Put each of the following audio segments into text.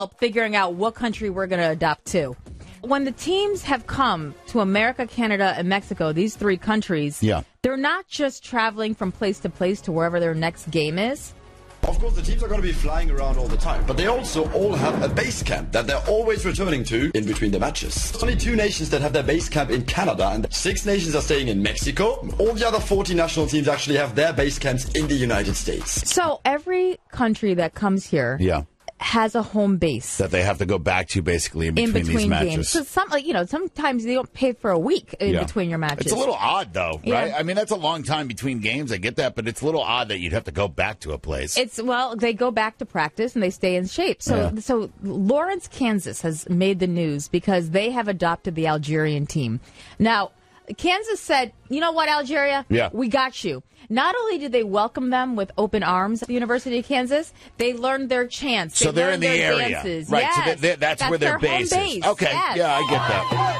figuring out what country we're going to adopt to. When the teams have come to America, Canada, and Mexico, these three countries, they're not just traveling from place to place to wherever their next game is. Of course, the teams are going to be flying around all the time, but they also all have a base camp that they're always returning to in between the matches. There's only 2 nations that have their base camp in Canada, and 6 nations are staying in Mexico. All the other 40 national teams actually have their base camps in the United States. So every country that comes here has a home base that they have to go back to basically in between these matches. Games. So sometimes they don't pay for a week in between your matches. It's a little odd, though, right? I mean, that's a long time between games. I get that, but it's a little odd that you'd have to go back to a place. They go back to practice and they stay in shape. So Lawrence, Kansas has made the news because they have adopted the Algerian team. Now, Kansas said, you know what, Algeria? We got you. Not only did they welcome them with open arms at the University of Kansas, they learned their chants. So they're in the area. Dances. Right, yes. so that's where their base is. Okay, yes. Yeah, I get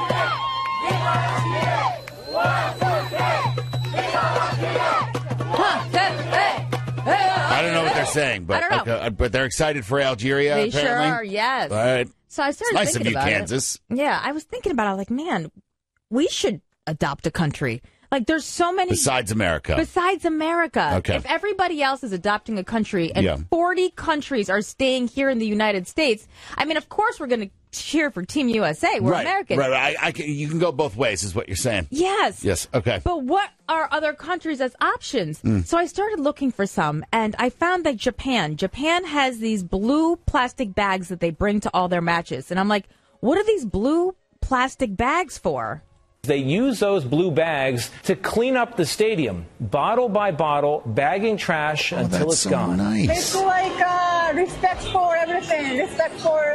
that. I don't know what they're saying, but they're excited for Algeria, they apparently. Sure are, yes. All right. So I started nice thinking of you, about Kansas. it. Yeah, I was thinking about it. I was like, man, we should adopt a country. Like, there's so many... Besides America. Okay. If everybody else is adopting a country and 40 countries are staying here in the United States, I mean, of course we're going to cheer for Team USA. We're American. Right. You can go both ways, is what you're saying. Yes. Yes, okay. But what are other countries as options? So I started looking for some, and I found that Japan has these blue plastic bags that they bring to all their matches. And I'm like, what are these blue plastic bags for? They use those blue bags to clean up the stadium, bottle by bottle, bagging trash until it's gone. Nice. It's like respect for everything, respect for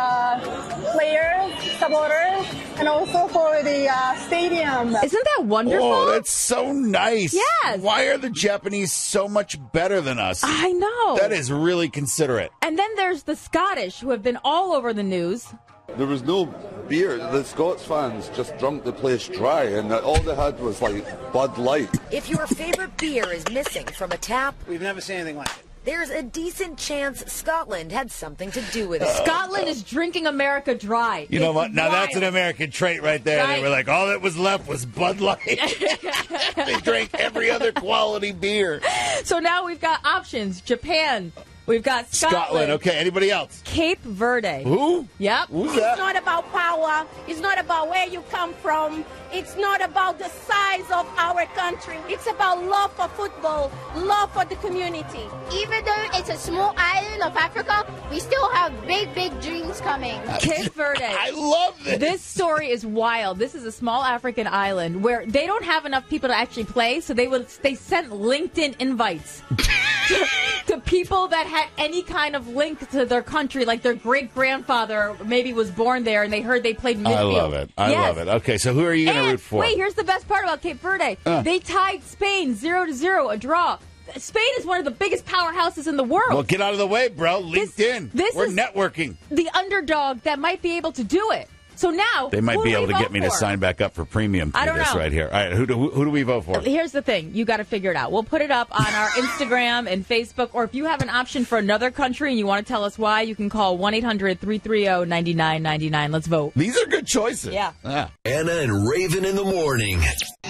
the players, supporters, and also for the stadium. Isn't that wonderful? Oh, that's so nice. Yes. Why are the Japanese so much better than us? I know. That is really considerate. And then there's the Scottish, who have been all over the news. There was no beer. The Scots fans just drunk the place dry, and all they had was like Bud Light. If your favorite beer is missing from a tap, we've never seen anything like it. There's a decent chance Scotland had something to do with it. Scotland is drinking America dry. You know what? Now that's an American trait right there. Right. They were like, all that was left was Bud Light. They drank every other quality beer. So now we've got options. Japan. We've got Scotland. Okay, anybody else? Cape Verde. Who? Yep. Who's that? It's not about power. It's not about where you come from. It's not about the size of our country. It's about love for football, love for the community. Even though it's a small island of Africa, we still have big, big dreams coming. Cape Verde. I love this. This story is wild. This is a small African island where they don't have enough people to actually play, so they sent LinkedIn invites to people that had any kind of link to their country, like their great-grandfather maybe was born there, and they heard they played midfield. I love it. I love it. Okay, so who are you going to root for? Wait, here's the best part about Cape Verde. They tied Spain 0-0, a draw. Spain is one of the biggest powerhouses in the world. Well, get out of the way, bro. LinkedIn. We're networking. The underdog that might be able to do it. So now they might be able to get me to sign back up for premium through this right here. All right, who do we vote for? Here's the thing. You got to figure it out. We'll put it up on our Instagram and Facebook, or if you have an option for another country and you want to tell us why, you can call 1-800-330-9999. Let's vote. These are good choices. Yeah. Anna and Raven in the morning.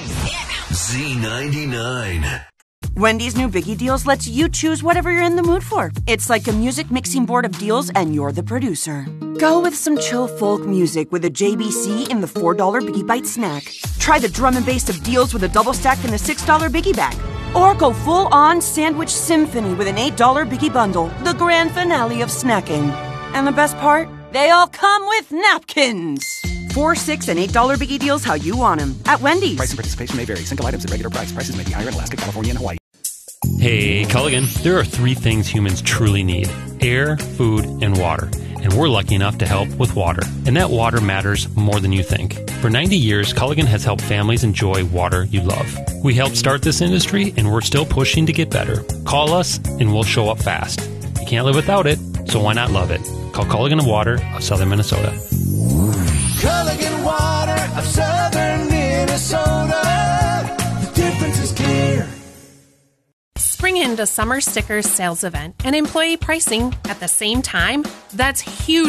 Z99. Wendy's new Biggie Deals lets you choose whatever you're in the mood for. It's like a music mixing board of deals, and you're the producer. Go with some chill folk music with a JBC in the $4 Biggie Bite snack. Try the drum and bass of deals with a double stack in the $6 Biggie Bag. Or go full-on sandwich symphony with an $8 Biggie Bundle, the grand finale of snacking. And the best part? They all come with napkins. $4, $6, and $8 Biggie Deals how you want them. At Wendy's. Price and participation may vary. Single items at regular price. Prices may be higher in Alaska, California, and Hawaii. Hey, Culligan, there are 3 things humans truly need: air, food, and water. And we're lucky enough to help with water. And that water matters more than you think. For 90 years, Culligan has helped families enjoy water you love. We helped start this industry, and we're still pushing to get better. Call us, and we'll show up fast. You can't live without it, so why not love it? Call Culligan of Water of Southern Minnesota. Culligan Water of Southern Minnesota. The difference is clear. Spring into Summer Stickers sales event and employee pricing at the same time? That's huge